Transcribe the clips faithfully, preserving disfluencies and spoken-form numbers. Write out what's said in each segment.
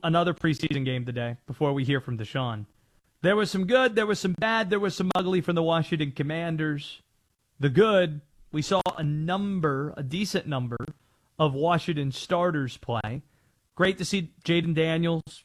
another preseason game today before we hear from Deshaun. There was some good, there was some bad, there was some ugly from the Washington Commanders. The good, we saw a number, a decent number of Washington starters play. Great to see Jaden Daniels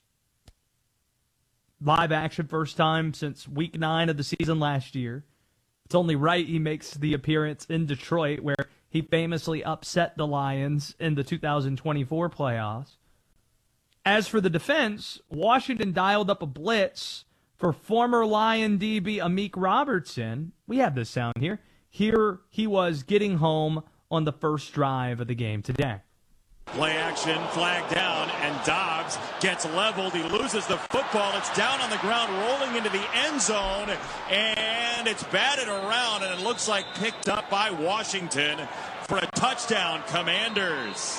live action first time since week nine of the season last year. It's only right he makes the appearance in Detroit where he famously upset the Lions in the two thousand twenty-four playoffs. As for the defense, Washington dialed up a blitz for former Lion D B Amik Robertson. We have this sound here. Here he was getting home on the first drive of the game today. Play action, flag down, and Dobbs gets leveled. He loses the football. It's down on the ground, rolling into the end zone, and it's batted around, and it looks like picked up by Washington for a touchdown, Commanders.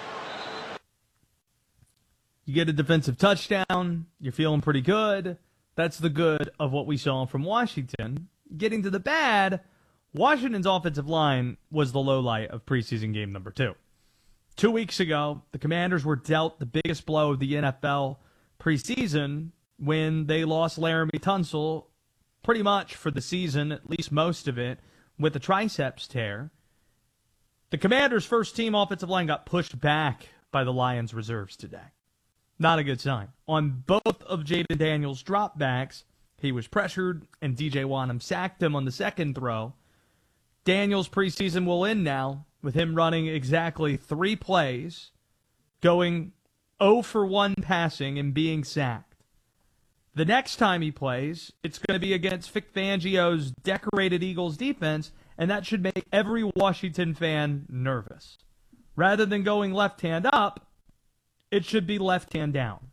You get a defensive touchdown, you're feeling pretty good. That's the good of what we saw from Washington. Getting to the bad, Washington's offensive line was the low light of preseason game number two. Two weeks ago, the Commanders were dealt the biggest blow of the N F L preseason when they lost Laramie Tunsil pretty much for the season, at least most of it, with a triceps tear. The Commanders' first team offensive line got pushed back by the Lions reserves today. Not a good sign. On both of Jaden Daniels' dropbacks, he was pressured, and D J Wanham sacked him on the second throw. Daniels' preseason will end now with him running exactly three plays, going zero for one passing, and being sacked. The next time he plays, it's going to be against Vic Fangio's decorated Eagles defense, and that should make every Washington fan nervous. Rather than going left hand up, it should be left hand down.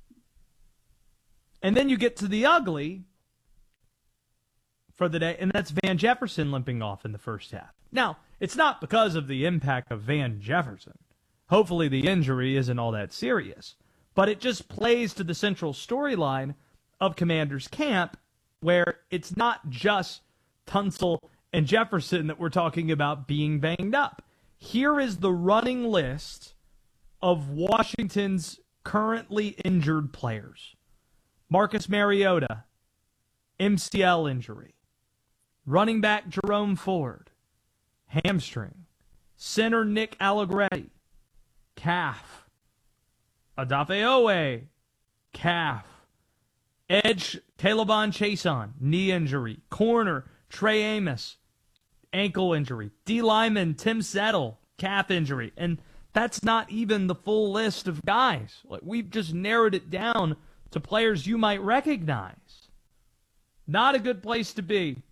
And then you get to the ugly for the day, and that's Van Jefferson limping off in the first half. Now, it's not because of the impact of Van Jefferson. Hopefully the injury isn't all that serious. But it just plays to the central storyline of Commanders camp, where it's not just Tunsil and Jefferson that we're talking about being banged up. Here is the running list of Washington's currently injured players. Marcus Mariota, M C L injury. Running back Jerome Ford, hamstring. Center Nick Allegretti, calf. Odafe Owe, calf. Edge Calebon Chason, knee injury. Corner Trey Amos, ankle injury. D lineman Tim Settle, calf injury. And that's not even the full list of guys. Like, we've just narrowed it down to players you might recognize. Not a good place to be,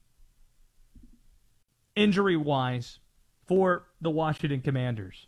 injury-wise, for the Washington Commanders.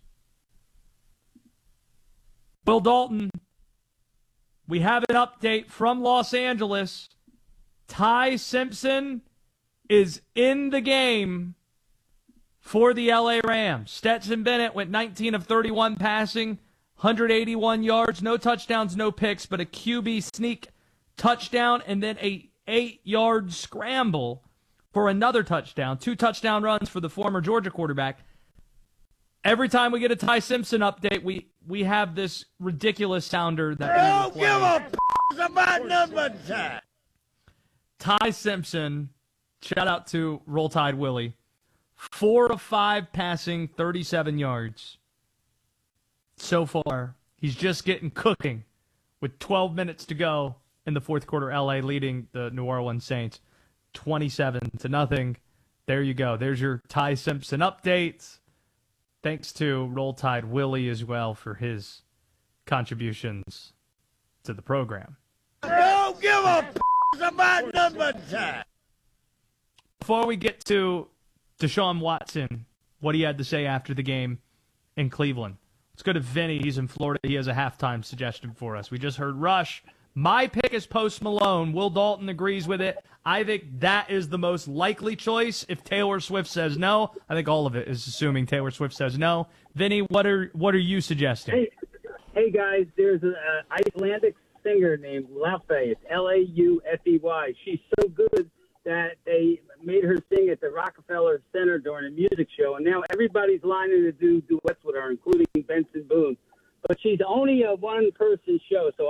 Will Dalton, we have an update from Los Angeles. Ty Simpson is in the game for the L A Rams. Stetson Bennett went nineteen of thirty-one passing, one hundred eighty-one yards, no touchdowns, no picks, but a Q B sneak touchdown and then a eight-yard scramble for another touchdown. Two touchdown runs for the former Georgia quarterback. Every time we get a Ty Simpson update, we, we have this ridiculous sounder that Don't give a f- about number time. Ty Simpson, shout out to Roll Tide Willie, four of five passing, thirty-seven yards. So far, he's just getting cooking with twelve minutes to go in the fourth quarter. L A leading the New Orleans Saints twenty-seven to nothing. There you go. There's your Ty Simpson updates. Thanks to Roll Tide Willie as well for his contributions to the program. Don't give a f- about number time. Before we get to Deshaun Watson, what he had to say after the game in Cleveland, let's go to Vinny. He's in Florida. He has a halftime suggestion for us. We just heard Rush. My pick is Post Malone. Will Dalton agrees with it. I think that is the most likely choice. If Taylor Swift says no, I think all of it is assuming Taylor Swift says no. Vinny, what are what are you suggesting? Hey, hey guys, there's an uh, Icelandic singer named Laufey. It's L A U F E Y. She's so good that they made her sing at the Rockefeller Center during a music show, and now everybody's lining to do duets with her, including Benson Boone. But she's only a one-person show, so